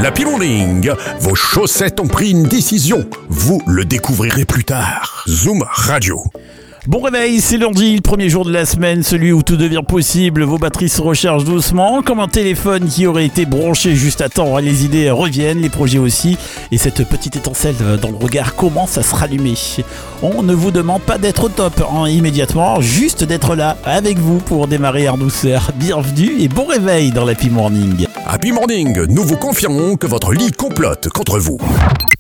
L'Happy Morning, vos chaussettes ont pris une décision. Vous le découvrirez plus tard. Zoom Radio. Bon réveil, c'est lundi, le premier jour de la semaine, celui où tout devient possible, vos batteries se rechargent doucement, comme un téléphone qui aurait été branché juste à temps, les idées reviennent, les projets aussi, et cette petite étincelle dans le regard commence à se rallumer. On ne vous demande pas d'être au top immédiatement, juste d'être là avec vous pour démarrer en douceur. Bienvenue et bon réveil dans l'Happy Morning. Happy Morning, nous vous confirmons que votre lit complote contre vous.